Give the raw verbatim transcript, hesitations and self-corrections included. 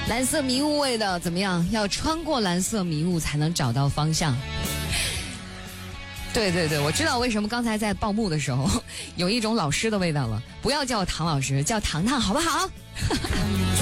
蓝色迷雾味的怎么样？要穿过蓝色迷雾才能找到方向。对对对，我知道为什么刚才在报幕的时候有一种老师的味道了。不要叫我唐老师，叫糖糖好不好？